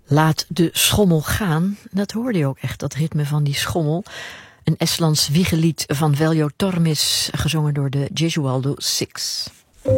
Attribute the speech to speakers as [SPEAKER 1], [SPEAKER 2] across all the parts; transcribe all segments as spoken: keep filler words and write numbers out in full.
[SPEAKER 1] Laat de schommel gaan. Dat hoorde je ook echt, dat ritme van die schommel. Een Estlands wiegelied van Veljo Tormis, gezongen door de Gesualdo Six.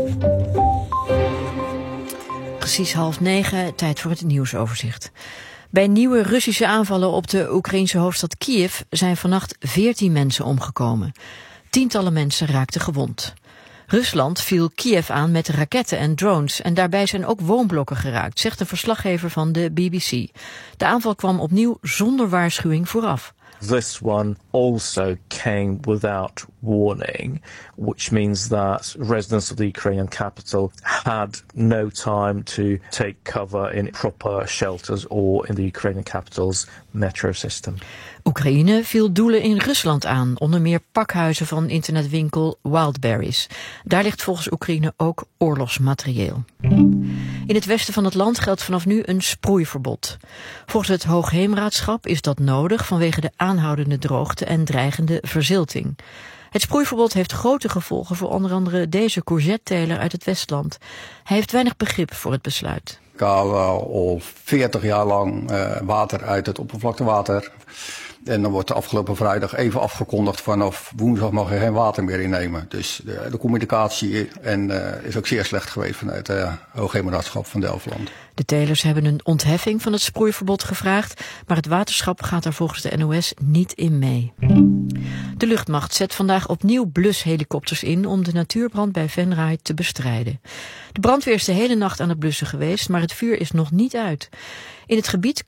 [SPEAKER 1] Precies half negen, tijd voor het nieuwsoverzicht. Bij nieuwe Russische aanvallen op de Oekraïense hoofdstad Kiev zijn vannacht veertien mensen omgekomen. Tientallen mensen raakten gewond. Rusland viel Kiev aan met raketten en drones en daarbij zijn ook woonblokken geraakt, zegt een verslaggever van de B B C. De aanval kwam opnieuw zonder waarschuwing vooraf.
[SPEAKER 2] This one also came without warning, which means that residents of the Ukrainian capital had no time to take cover in proper shelters or in the Ukrainian capital's metro system.
[SPEAKER 1] Oekraïne viel doelen in Rusland aan, onder meer pakhuizen van internetwinkel Wildberries. Daar ligt volgens Oekraïne ook oorlogsmaterieel. In het westen van het land geldt vanaf nu een sproeiverbod. Volgens het Hoogheemraadschap is dat nodig vanwege de aanhoudende droogte en dreigende verzilting. Het sproeiverbod heeft grote gevolgen voor onder andere deze courgetteler uit het Westland. Hij heeft weinig begrip voor het besluit.
[SPEAKER 3] Ik haal al veertig jaar lang uh, water uit het oppervlaktewater. En dan wordt de afgelopen vrijdag even afgekondigd vanaf woensdag mag je geen water meer innemen. Dus de, de communicatie en, uh, is ook zeer slecht geweest vanuit het uh, Hoogheemraadschap van Delfland.
[SPEAKER 1] De telers hebben een ontheffing van het sproeiverbod gevraagd, maar het waterschap gaat daar volgens de N O S niet in mee. De luchtmacht zet vandaag opnieuw blushelikopters in om de natuurbrand bij Venray te bestrijden. De brandweer is de hele nacht aan het blussen geweest, maar het vuur is nog niet uit. In het gebied